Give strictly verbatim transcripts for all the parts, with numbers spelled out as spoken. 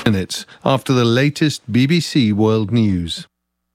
Minutes after the latest B B C World News.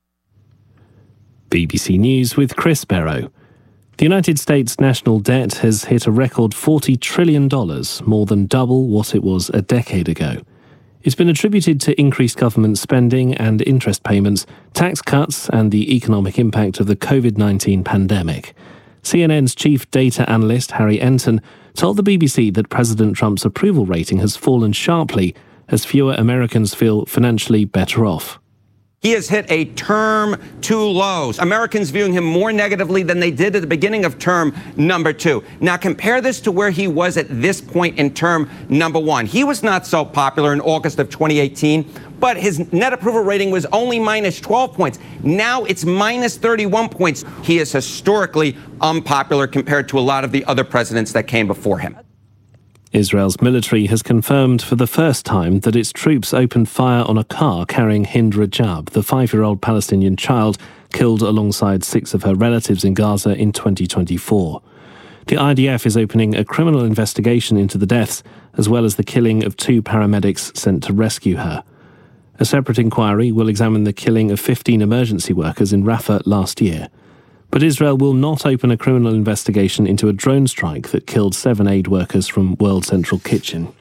B B C News with Chris Barrow. The United States national debt has hit a record forty trillion dollars, more than double what it was a decade ago. It's been attributed to increased government spending and interest payments, tax cuts, and the economic impact of the covid nineteen pandemic. C N N's chief data analyst Harry Enton told the B B C that President Trump's approval rating has fallen sharply as fewer Americans feel financially better off. He has hit a term two lows. Americans viewing him more negatively than they did at the beginning of term number two. Now compare this to where he was at this point in term number one. He was not so popular in August of twenty eighteen, but his net approval rating was only minus twelve points. Now it's minus thirty-one points. He is historically unpopular compared to a lot of the other presidents that came before him. Israel's military has confirmed for the first time that its troops opened fire on a car carrying Hind Rajab, the five-year-old Palestinian child killed alongside six of her relatives in Gaza in twenty twenty-four. The I D F is opening a criminal investigation into the deaths, as well as the killing of two paramedics sent to rescue her. A separate inquiry will examine the killing of fifteen emergency workers in Rafah last year. But Israel will not open a criminal investigation into a drone strike that killed seven aid workers from World Central Kitchen.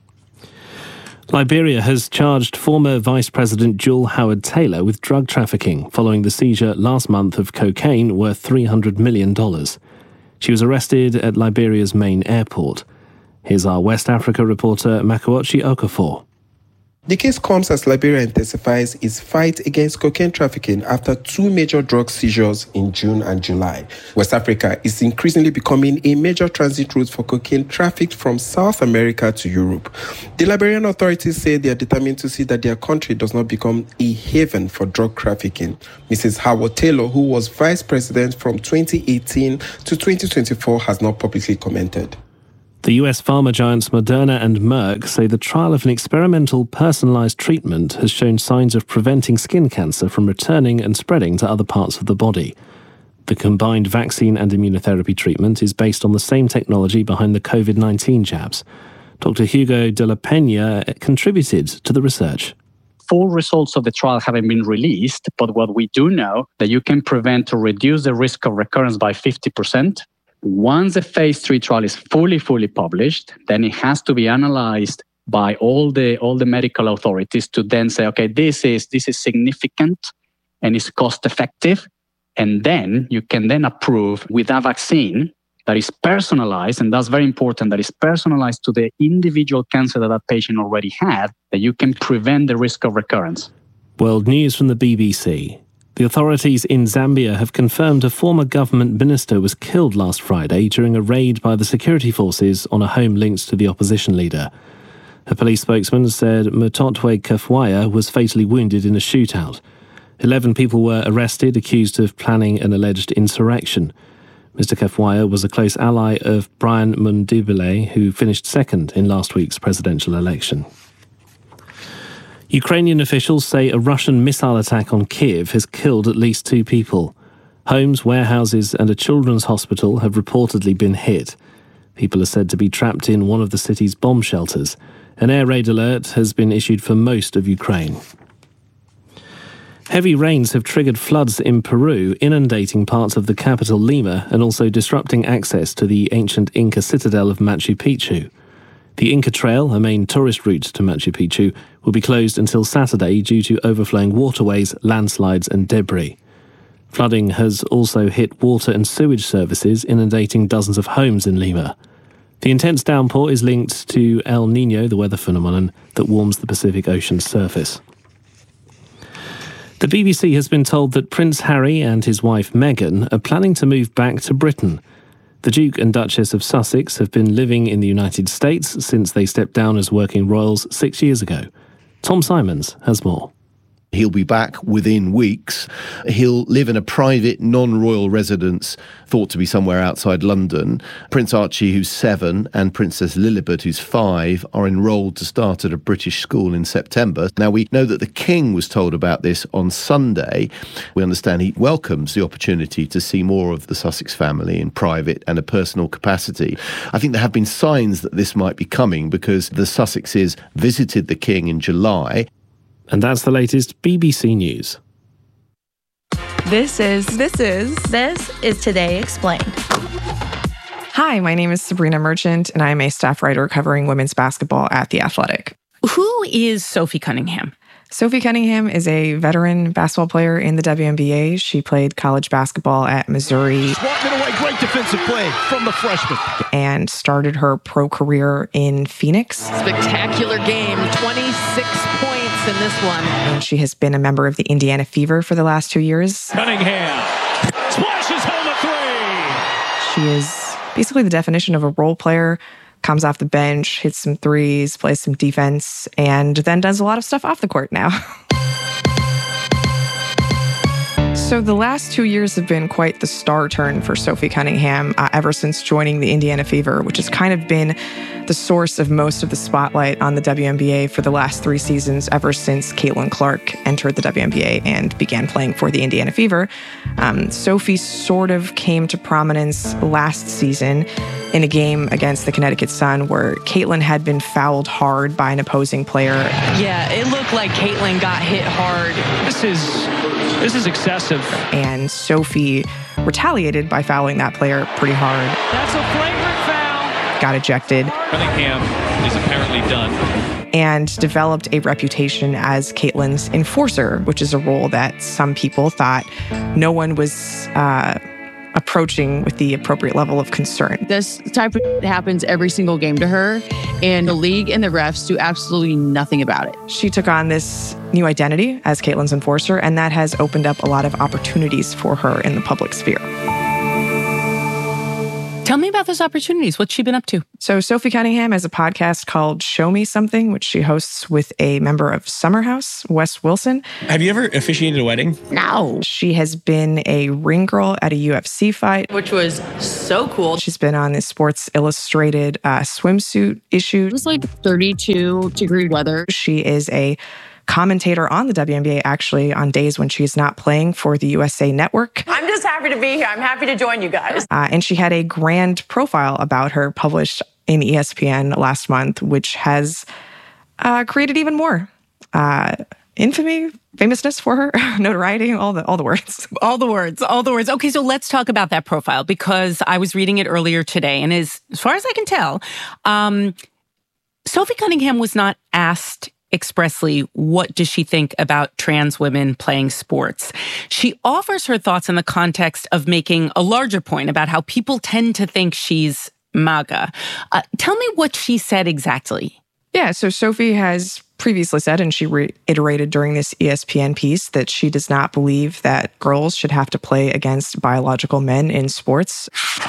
Liberia has charged former Vice President Jewel Howard-Taylor with drug trafficking following the seizure last month of cocaine worth three hundred million dollars. She was arrested at Liberia's main airport. Here's our West Africa reporter Makuochi Okafor. The case comes as Liberia intensifies its fight against cocaine trafficking after two major drug seizures in June and July. West Africa is increasingly becoming a major transit route for cocaine trafficked from South America to Europe. The Liberian authorities say they are determined to see that their country does not become a haven for drug trafficking. Missus Howard-Taylor, who was vice president from twenty eighteen to twenty twenty-four, has not publicly commented. The U S pharma giants Moderna and Merck say the trial of an experimental personalized treatment has shown signs of preventing skin cancer from returning and spreading to other parts of the body. The combined vaccine and immunotherapy treatment is based on the same technology behind the covid nineteen jabs. Doctor Hugo de la Peña contributed to the research. Full results of the trial haven't been released, but what we do know that you can prevent or reduce the risk of recurrence by fifty percent. Once the phase three trial is fully, fully published, then it has to be analyzed by all the all the medical authorities to then say, okay, this is this is significant and is cost effective. And then you can then approve with a vaccine that is personalized, and that's very important, that is personalized to the individual cancer that that patient already had, that you can prevent the risk of recurrence. World News from the B B C. The authorities in Zambia have confirmed a former government minister was killed last Friday during a raid by the security forces on a home linked to the opposition leader. A police spokesman said Mutotwe Kafwaya was fatally wounded in a shootout. Eleven people were arrested, accused of planning an alleged insurrection. Mister Kafwaya was a close ally of Brian Mundibile, who finished second in last week's presidential election. Ukrainian officials say a Russian missile attack on Kyiv has killed at least two people. Homes, warehouses and a children's hospital have reportedly been hit. People are said to be trapped in one of the city's bomb shelters. An air raid alert has been issued for most of Ukraine. Heavy rains have triggered floods in Peru, inundating parts of the capital Lima and also disrupting access to the ancient Inca citadel of Machu Picchu. The Inca Trail, a main tourist route to Machu Picchu, will be closed until Saturday due to overflowing waterways, landslides and debris. Flooding has also hit water and sewage services, inundating dozens of homes in Lima. The intense downpour is linked to El Niño, the weather phenomenon that warms the Pacific Ocean's surface. The B B C has been told that Prince Harry and his wife Meghan are planning to move back to Britain. The Duke and Duchess of Sussex have been living in the United States since they stepped down as working royals six years ago. Tom Simons has more. He'll be back within weeks. He'll live in a private, non-royal residence, thought to be somewhere outside London. Prince Archie, who's seven, and Princess Lilibet, who's five, are enrolled to start at a British school in September. Now, we know that the King was told about this on Sunday. We understand he welcomes the opportunity to see more of the Sussex family in private and a personal capacity. I think there have been signs that this might be coming because the Sussexes visited the King in July. And that's the latest B B C News. This is, this is, this is Today Explained. Hi, my name is Sabrina Merchant, and I'm a staff writer covering women's basketball at The Athletic. Who is Sophie Cunningham? Sophie Cunningham is a veteran basketball player in the W N B A. She played college basketball at Missouri. Swatting it away, great defensive play from the freshman. And started her pro career in Phoenix. Spectacular game, twenty-six points in this one. And she has been a member of the Indiana Fever for the last two years. Cunningham splashes home a three. She is basically the definition of a role player. Comes off the bench, hits some threes, plays some defense, and then does a lot of stuff off the court now. So the last two years have been quite the star turn for Sophie Cunningham uh, ever since joining the Indiana Fever, which has kind of been the source of most of the spotlight on the W N B A for the last three seasons ever since Caitlin Clark entered the W N B A and began playing for the Indiana Fever. Um, Sophie sort of came to prominence last season in a game against the Connecticut Sun where Caitlin had been fouled hard by an opposing player. Yeah, it looked like Caitlin got hit hard. This is this is excessive. And Sophie retaliated by fouling that player pretty hard. That's a flagrant foul. Got ejected. Cunningham is apparently done. And developed a reputation as Caitlin's enforcer, which is a role that some people thought no one was uh, approaching with the appropriate level of concern. This type of happens every single game to her, and the league and the refs do absolutely nothing about it. She took on this new identity as Caitlin's enforcer, and that has opened up a lot of opportunities for her in the public sphere. Tell me about those opportunities. What's she been up to? So Sophie Cunningham has a podcast called Show Me Something, which she hosts with a member of Summer House, Wes Wilson. Have you ever officiated a wedding? No. She has been a ring girl at a U F C fight. Which was so cool. She's been on the Sports Illustrated uh, swimsuit issue. It was like thirty-two degree weather. She is a commentator on the W N B A, actually, on days when she's not playing for the U S A Network. I'm just happy to be here. I'm happy to join you guys. Uh, and she had a grand profile about her published in E S P N last month, which has uh, created even more uh, infamy, famousness for her, notoriety, all the all the words. All the words, all the words. Okay, so let's talk about that profile, because I was reading it earlier today, and as, as far as I can tell, um, Sophie Cunningham was not asked expressly, what does she think about trans women playing sports? She offers her thoughts in the context of making a larger point about how people tend to think she's MAGA. Uh, tell me what she said exactly. Yeah, so Sophie has previously said, and she reiterated during this E S P N piece, that she does not believe that girls should have to play against biological men in sports.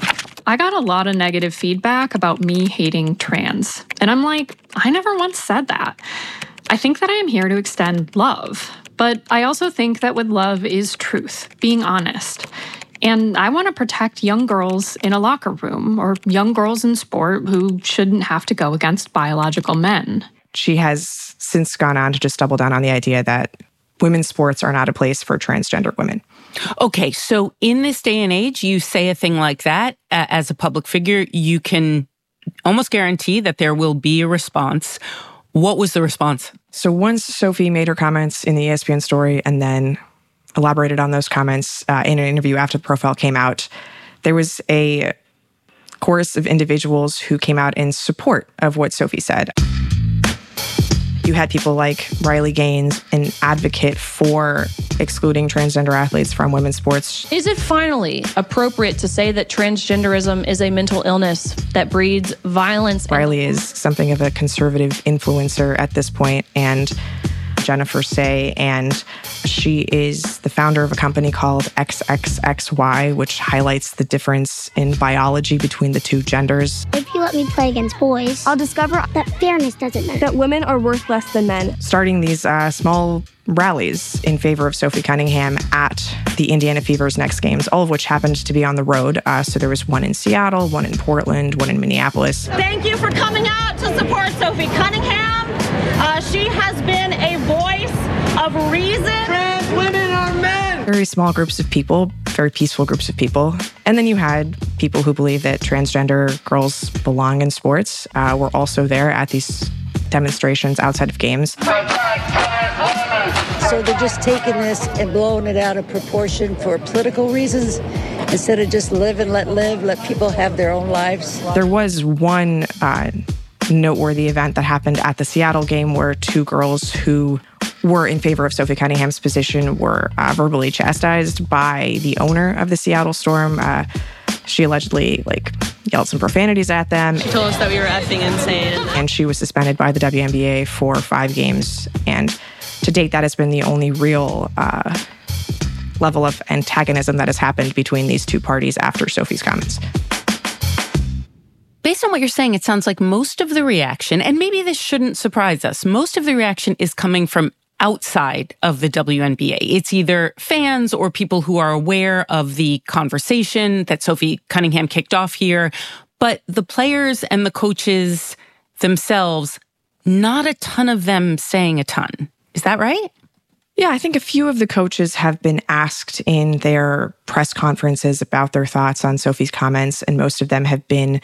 I got a lot of negative feedback about me hating trans. And I'm like, I never once said that. I think that I am here to extend love. But I also think that with love is truth, being honest. And I want to protect young girls in a locker room or young girls in sport who shouldn't have to go against biological men. She has since gone on to just double down on the idea that women's sports are not a place for transgender women. Okay, so in this day and age, you say a thing like that uh, as a public figure, you can almost guarantee that there will be a response. What was the response? So once Sophie made her comments in the E S P N story and then elaborated on those comments uh, in an interview after the profile came out, there was a chorus of individuals who came out in support of what Sophie said. You had people like Riley Gaines, an advocate for excluding transgender athletes from women's sports. Is it finally appropriate to say that transgenderism is a mental illness that breeds violence? Riley is something of a conservative influencer at this point, and Jennifer Say, and she is the founder of a company called X X X Y, which highlights the difference in biology between the two genders. If you let me play against boys, I'll discover that fairness doesn't matter, that women are worth less than men. Starting these uh, small rallies in favor of Sophie Cunningham at the Indiana Fever's next games, all of which happened to be on the road. Uh, so there was one in Seattle, one in Portland, one in Minneapolis. Thank you for coming out to support Sophie Cunningham. Uh, she has been a voice of reason. Trans women are men. Very small groups of people, very peaceful groups of people. And then you had people who believe that transgender girls belong in sports, uh, were also there at these demonstrations outside of games. So they're just taking this and blowing it out of proportion for political reasons instead of just live and let live, let people have their own lives. There was one uh, noteworthy event that happened at the Seattle game where two girls who were in favor of Sophie Cunningham's position were uh, verbally chastised by the owner of the Seattle Storm. Uh, she allegedly like yelled some profanities at them. She told us that we were acting insane. And she was suspended by the W N B A for five games. And to date, that has been the only real uh, level of antagonism that has happened between these two parties after Sophie's comments. Based on what you're saying, it sounds like most of the reaction, and maybe this shouldn't surprise us, most of the reaction is coming from outside of the W N B A. It's either fans or people who are aware of the conversation that Sophie Cunningham kicked off here. But the players and the coaches themselves, not a ton of them saying a ton. Is that right? Yeah, I think a few of the coaches have been asked in their press conferences about their thoughts on Sophie's comments, and most of them have been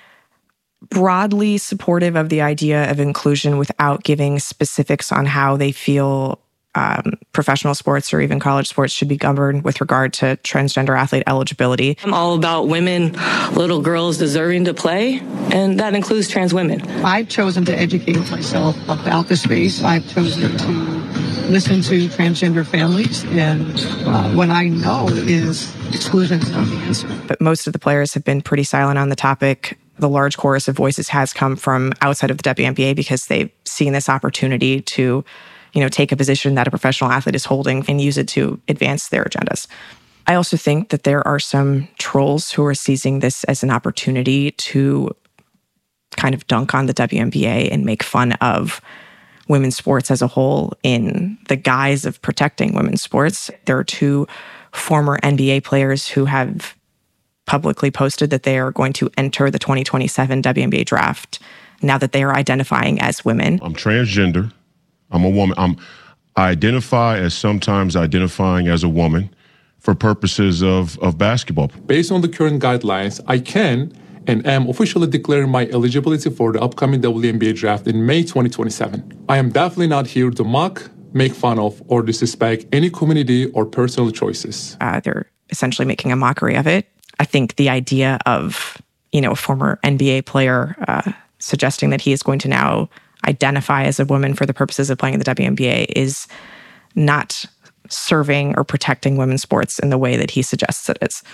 broadly supportive of the idea of inclusion without giving specifics on how they feel um, professional sports or even college sports should be governed with regard to transgender athlete eligibility. I'm all about women, little girls deserving to play, and that includes trans women. I've chosen to educate myself about the space. I've chosen to listen to transgender families, and uh, what I know is exclusion is not the answer. But most of the players have been pretty silent on the topic. The large chorus of voices has come from outside of the W N B A because they've seen this opportunity to, you know, take a position that a professional athlete is holding and use it to advance their agendas. I also think that there are some trolls who are seizing this as an opportunity to kind of dunk on the W N B A and make fun of women's sports as a whole in the guise of protecting women's sports. There are two former N B A players who have publicly posted that they are going to enter the twenty twenty-seven W N B A draft now that they are identifying as women. I'm transgender. I'm a woman. I'm, I identify as sometimes identifying as a woman for purposes of, of basketball. Based on the current guidelines, I can and am officially declaring my eligibility for the upcoming W N B A draft in May twenty twenty-seven. I am definitely not here to mock, make fun of, or disrespect any community or personal choices. Uh, they're essentially making a mockery of it. I think the idea of, you know, a former N B A player uh, suggesting that he is going to now identify as a woman for the purposes of playing in the W N B A is not serving or protecting women's sports in the way that he suggests it is.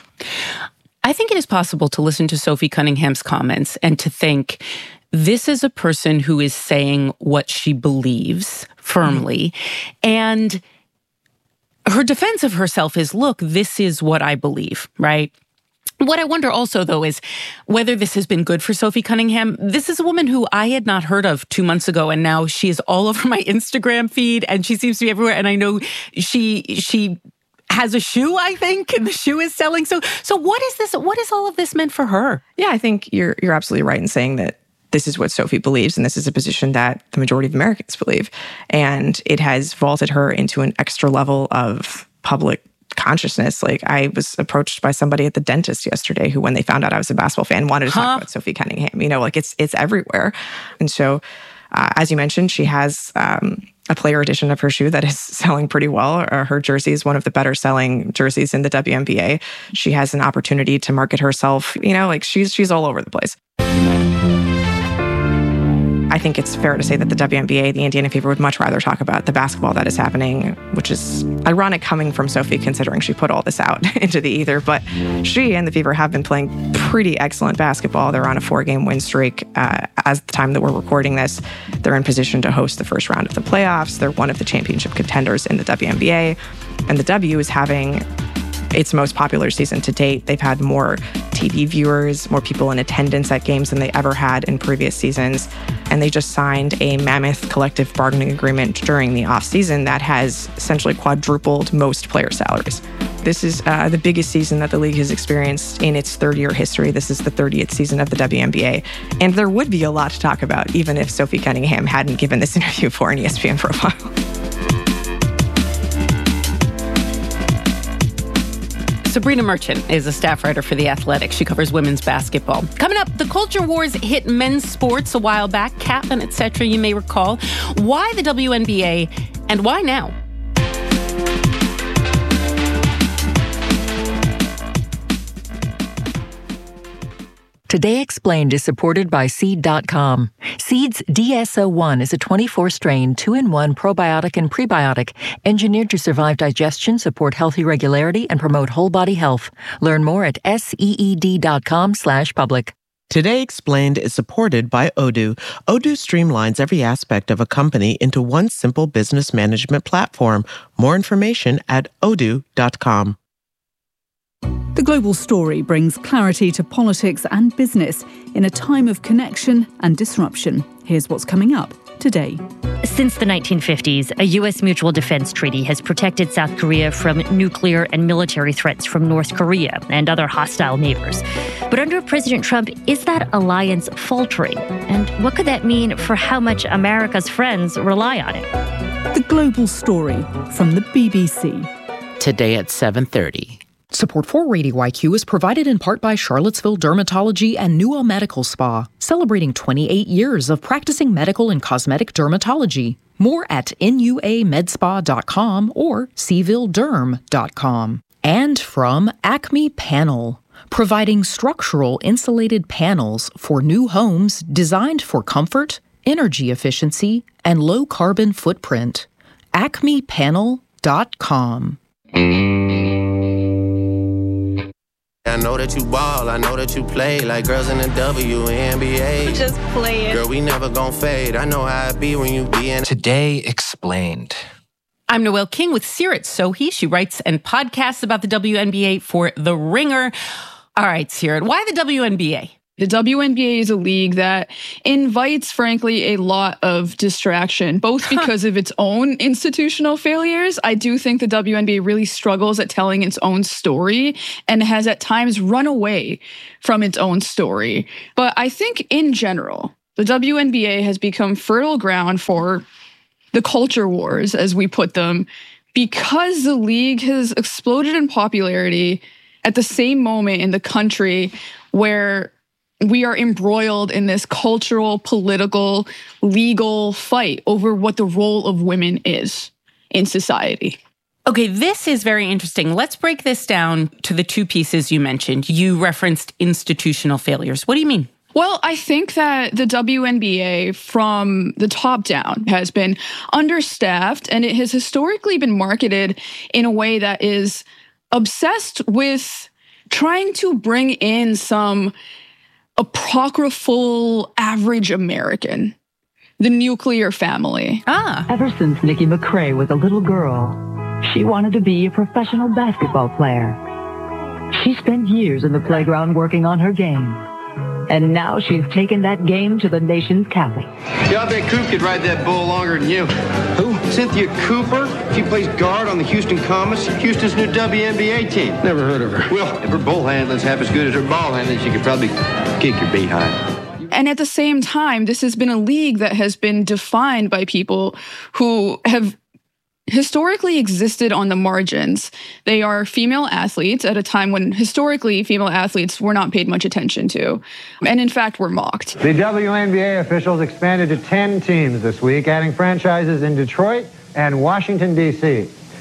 I think it is possible to listen to Sophie Cunningham's comments and to think, this is a person who is saying what she believes firmly. Mm-hmm. And her defense of herself is, look, this is what I believe, right? What I wonder also, though, is whether this has been good for Sophie Cunningham. This is a woman who I had not heard of two months ago, and now she is all over my Instagram feed, and she seems to be everywhere. And I know she she has a shoe, I think, and the shoe is selling. So, so what is this? What is all of this meant for her? Yeah, I think you're you're absolutely right in saying that this is what Sophie believes, and this is a position that the majority of Americans believe, and it has vaulted her into an extra level of public consciousness. Like, I was approached by somebody at the dentist yesterday who, when they found out I was a basketball fan, wanted to huh? talk about Sophie Cunningham. You know, like it's it's everywhere. And so, uh, as you mentioned, she has um, a player edition of her shoe that is selling pretty well. Uh, her jersey is one of the better selling jerseys in the W N B A. She has an opportunity to market herself. You know, like she's she's all over the place. I think it's fair to say that the W N B A, the Indiana Fever, would much rather talk about the basketball that is happening, which is ironic coming from Sophie, considering she put all this out into the ether. But she and the Fever have been playing pretty excellent basketball. They're on a four-game win streak. Uh, as the time that we're recording this, they're in position to host the first round of the playoffs. They're one of the championship contenders in the W N B A. And the W is having its most popular season to date. They've had more T V viewers, more people in attendance at games than they ever had in previous seasons. And they just signed a mammoth collective bargaining agreement during the offseason that has essentially quadrupled most player salaries. This is uh, the biggest season that the league has experienced in its thirty-year history. This is the thirtieth season of the W N B A. And there would be a lot to talk about, even if Sophie Cunningham hadn't given this interview for an E S P N profile. Sabrina Merchant is a staff writer for The Athletic. She covers women's basketball. Coming up, the culture wars hit men's sports a while back, Kaplan, et cetera, you may recall. Why the W N B A and why now? Today Explained is supported by Seed dot com. Seed's D S O one is a twenty-four strain, two in one probiotic and prebiotic, engineered to survive digestion, support healthy regularity, and promote whole body health. Learn more at seed dot com slash public. Today Explained is supported by Odoo. Odoo streamlines every aspect of a company into one simple business management platform. More information at odoo dot com. The Global Story brings clarity to politics and business in a time of connection and disruption. Here's what's coming up today. Since the nineteen fifties, a U S mutual defense treaty has protected South Korea from nuclear and military threats from North Korea and other hostile neighbors. But under President Trump, is that alliance faltering? And what could that mean for how much America's friends rely on it? The Global Story from the B B C. Today at seven thirty. Support for Radio I Q is provided in part by Charlottesville Dermatology and Newell Medical Spa, celebrating twenty-eight years of practicing medical and cosmetic dermatology. More at N U A med spa dot com or seville derm dot com. And from Acme Panel, providing structural insulated panels for new homes designed for comfort, energy efficiency, and low carbon footprint. acme panel dot com. I know that you ball, I know that you play like girls in the W N B A. Just play it. Girl, we never gon' fade. I know how it be when you be in. Today Explained. I'm Noelle King with Sirit Sohi. She writes and podcasts about the W N B A for The Ringer. All right, Sirit, why the W N B A? The W N B A is a league that invites, frankly, a lot of distraction, both because of its own institutional failures. I do think the W N B A really struggles at telling its own story and has at times run away from its own story. But I think in general, the W N B A has become fertile ground for the culture wars, as we put them, because the league has exploded in popularity at the same moment in the country where we are embroiled in this cultural, political, legal fight over what the role of women is in society. Okay, this is very interesting. Let's break this down to the two pieces you mentioned. You referenced institutional failures. What do you mean? Well, I think that the W N B A from the top down has been understaffed, and it has historically been marketed in a way that is obsessed with trying to bring in some apocryphal average American, the nuclear family. Ah. Ever since Nikki McCrae was a little girl, she wanted to be a professional basketball player. She spent years in the playground working on her game. And now she's taken that game to the nation's capital. Yeah, I bet Coop could ride that bull longer than you. Who? Cynthia Cooper. She plays guard on the Houston Comets, Houston's new W N B A team. Never heard of her. Well, if her bull handling's half as good as her ball handling, she could probably kick your behind. And at the same time, this has been a league that has been defined by people who have historically existed on the margins. They are female athletes at a time when historically female athletes were not paid much attention to, and in fact were mocked. The W N B A officials expanded to ten teams this week, adding franchises in Detroit and Washington, D C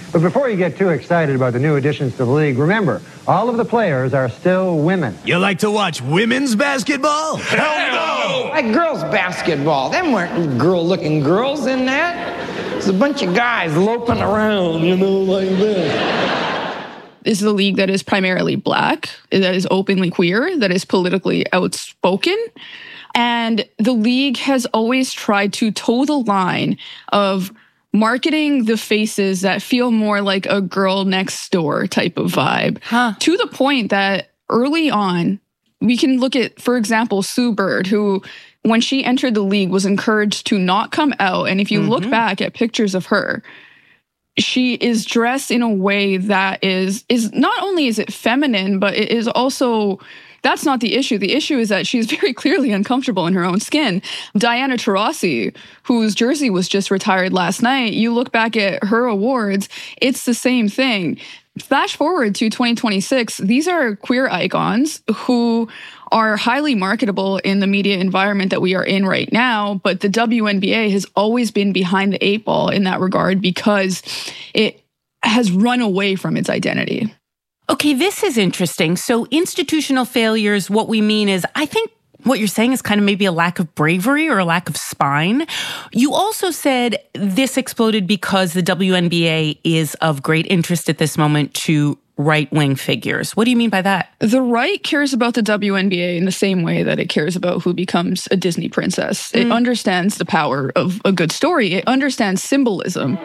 But before you get too excited about the new additions to the league, remember, all of the players are still women. You like to watch women's basketball? Hell no! Like girls' basketball. Them weren't girl-looking girls in that. It's a bunch of guys loping around, you know, like this. This is a league that is primarily black, that is openly queer, that is politically outspoken. And the league has always tried to toe the line of marketing the faces that feel more like a girl next door type of vibe, huh. to the point that early on, we can look at, for example, Sue Bird, who, when she entered the league, was encouraged to not come out. And if you mm-hmm. look back at pictures of her, she is dressed in a way that is, is not only is it feminine, but it is also... That's not the issue. The issue is that she's very clearly uncomfortable in her own skin. Diana Taurasi, whose jersey was just retired last night, you look back at her awards, it's the same thing. Flash forward to twenty twenty-six, these are queer icons who are highly marketable in the media environment that we are in right now, but the W N B A has always been behind the eight ball in that regard because it has run away from its identity. Okay, this is interesting. So institutional failures, what we mean is, I think what you're saying is kind of maybe a lack of bravery or a lack of spine. You also said this exploded because the W N B A is of great interest at this moment to right-wing figures. What do you mean by that? The right cares about the W N B A in the same way that it cares about who becomes a Disney princess. Mm. It understands the power of a good story. It understands symbolism.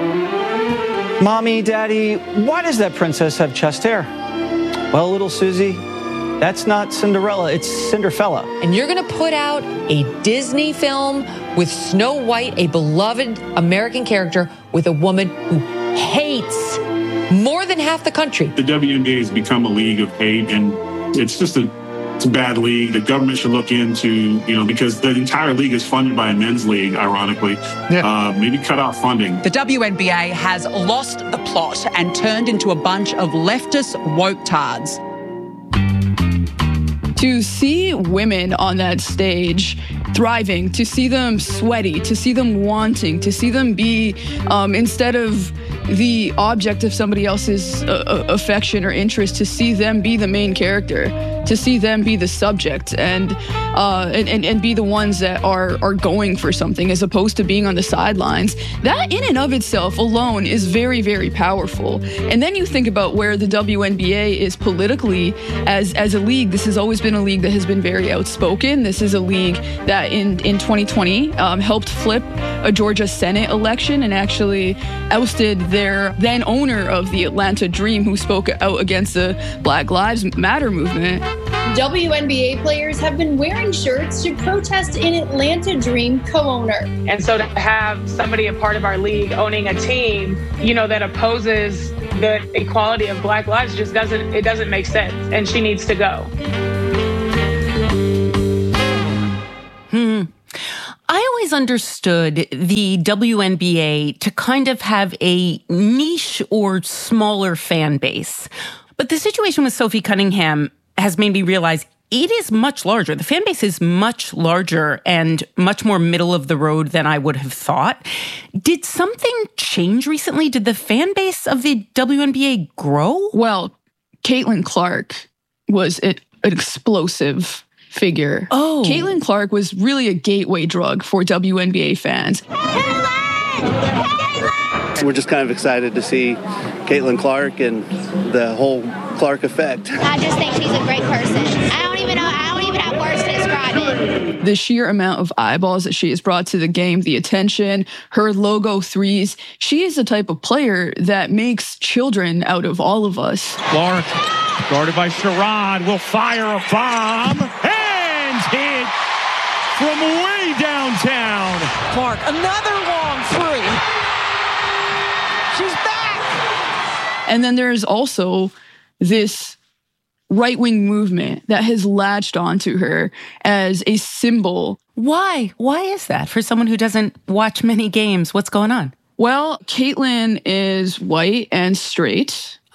Mommy, Daddy, why does that princess have chest hair? Well, little Susie, that's not Cinderella, it's Cinderfella. And you're going to put out a Disney film with Snow White, a beloved American character, with a woman who hates more than half the country. The W N B A has become a league of hate, and it's just a It's a bad league. The government should look into, you know, because the entire league is funded by a men's league, ironically. Yeah. Uh, maybe cut out funding. The W N B A has lost the plot and turned into a bunch of leftist woke tards. To see women on that stage thriving, to see them sweaty, to see them wanting, to see them be, um, instead of the object of somebody else's uh, affection or interest, to see them be the main character, to see them be the subject and uh, and, and, and be the ones that are, are going for something as opposed to being on the sidelines. That in and of itself alone is very, very powerful. And then you think about where the W N B A is politically as, as a league. This has always been a league that has been very outspoken. This is a league that in, in twenty twenty um, helped flip a Georgia Senate election and actually ousted their then owner of the Atlanta Dream, who spoke out against the Black Lives Matter movement. W N B A players have been wearing shirts to protest an Atlanta Dream co-owner. And so to have somebody a part of our league owning a team, you know, that opposes the equality of Black lives just doesn't, it doesn't make sense. And she needs to go. Hmm. I always understood the W N B A to kind of have a niche or smaller fan base. But the situation with Sophie Cunningham has made me realize it is much larger. The fan base is much larger and much more middle of the road than I would have thought. Did something change recently? Did the fan base of the W N B A grow? Well, Caitlin Clark was an explosive figure. Oh. Caitlin Clark was really a gateway drug for W N B A fans. We're just kind of excited to see Caitlin Clark and the whole Clark effect. I just think she's a great person. I don't even know, I don't even have words to describe it. The sheer amount of eyeballs that she has brought to the game, the attention, her logo threes. She is the type of player that makes children out of all of us. Clark, guarded by Sherrod, will fire a bomb and hit from way downtown. Clark, another long three. She's back! And then there's also this right-wing movement that has latched onto her as a symbol. Why? Why is that? For someone who doesn't watch many games, what's going on? Well, Caitlin is white and straight.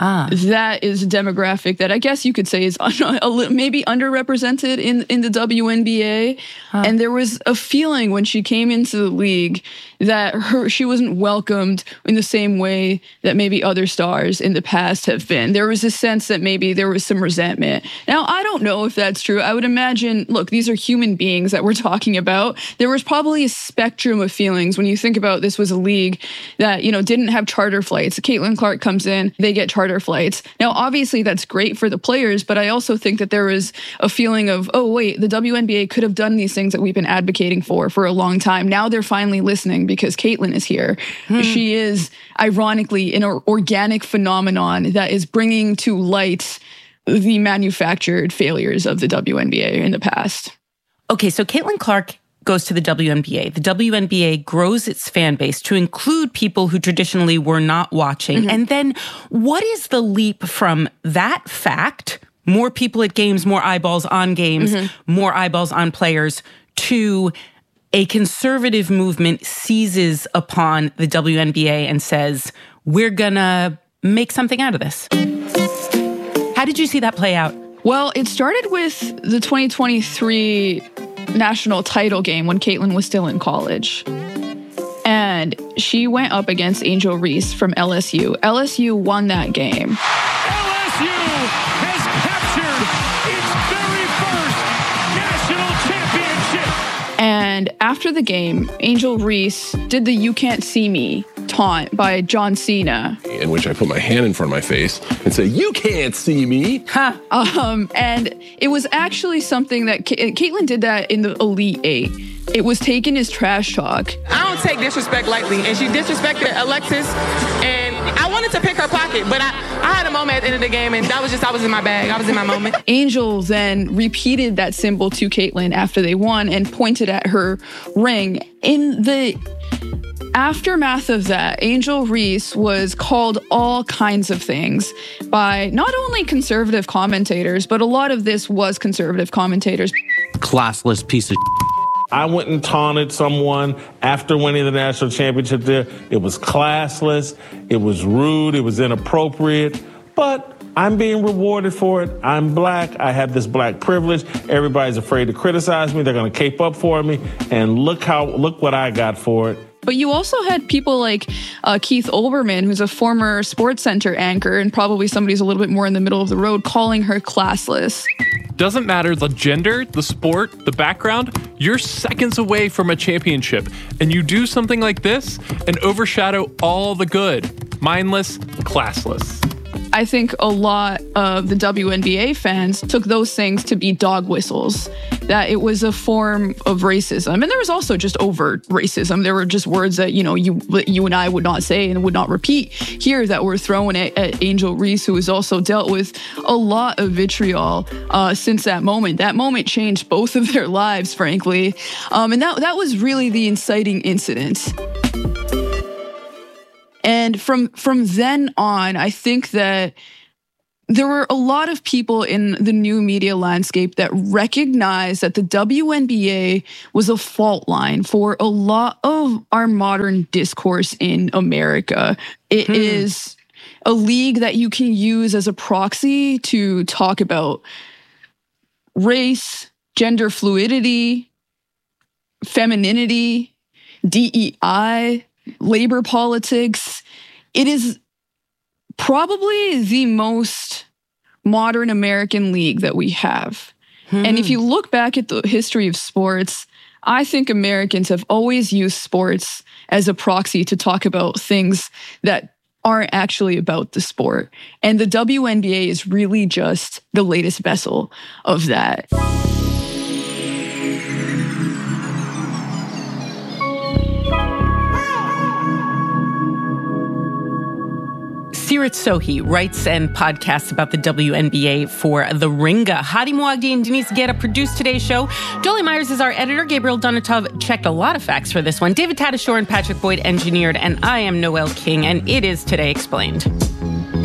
Ah. That is a demographic that I guess you could say is un- a little, maybe underrepresented in, in the W N B A. Huh. And there was a feeling when she came into the league that her she wasn't welcomed in the same way that maybe other stars in the past have been. There was a sense that maybe there was some resentment. Now, I don't know if that's true. I would imagine, look, these are human beings that we're talking about. There was probably a spectrum of feelings when you think about this was a league that, you know, didn't have charter flights. Caitlin Clark comes in, they get charter flights. Now, obviously, that's great for the players, but I also think that there was a feeling of, oh, wait, the W N B A could have done these things that we've been advocating for for a long time. Now they're finally listening because Caitlin is here. Hmm. She is, ironically, an organic phenomenon that is bringing to light the manufactured failures of the W N B A in the past. Okay, so Caitlin Clark goes to the W N B A. The W N B A grows its fan base to include people who traditionally were not watching. Mm-hmm. And then what is the leap from that fact, more people at games, more eyeballs on games, mm-hmm. more eyeballs on players, to a conservative movement seizes upon the W N B A and says, we're gonna make something out of this? How did you see that play out? Well, it started with the twenty twenty-three national title game when Caitlin was still in college. And she went up against Angel Reese from L S U. L S U won that game. L S U has captured its very first national championship. And after the game, Angel Reese did the "You Can't See Me" taunt by John Cena, in which I put my hand in front of my face and say, "You can't see me." Huh. Um, and it was actually something that Ca- Caitlin did that in the Elite Eight. It was taken as trash talk. I don't take disrespect lightly, and she disrespected Alexis, and I wanted to pick her pocket, but I, I had a moment at the end of the game, and that was just, I was in my bag. I was in my moment. Angel then repeated that symbol to Caitlin after they won and pointed at her ring. In the aftermath of that, Angel Reese was called all kinds of things by not only conservative commentators, but a lot of this was conservative commentators. Classless piece of I went and taunted someone after winning the national championship there. It was classless, it was rude, it was inappropriate, but I'm being rewarded for it. I'm black, I have this black privilege. Everybody's afraid to criticize me, they're gonna cape up for me, and look how, look what I got for it. But you also had people like uh, Keith Olbermann, who's a former Sports Center anchor and probably somebody who's a little bit more in the middle of the road, calling her classless. Doesn't matter the gender, the sport, the background, you're seconds away from a championship. And you do something like this and overshadow all the good. Mindless, classless. I think a lot of the W N B A fans took those things to be dog whistles, that it was a form of racism. And there was also just overt racism. There were just words that, you know, you you and I would not say and would not repeat here that were thrown at, at Angel Reese, who has also dealt with a lot of vitriol uh, since that moment. That moment changed both of their lives, frankly. Um, and that that was really the inciting incident. And from from then on, I think that there were a lot of people in the new media landscape that recognized that the W N B A was a fault line for a lot of our modern discourse in America. It hmm. is a league that you can use as a proxy to talk about race, gender fluidity, femininity, D E I, labor politics. It is probably the most modern American league that we have. Hmm. And if you look back at the history of sports, I think Americans have always used sports as a proxy to talk about things that aren't actually about the sport. And the W N B A is really just the latest vessel of that. Sirit Sohi writes and podcasts about the W N B A for The Ringer. Hadi Moagdi and Denise Guerra produced today's show. Jolie Myers is our editor. Gabriel Donatov checked a lot of facts for this one. David Tatasciore and Patrick Boyd engineered. And I am Noel King, and it is Today Explained.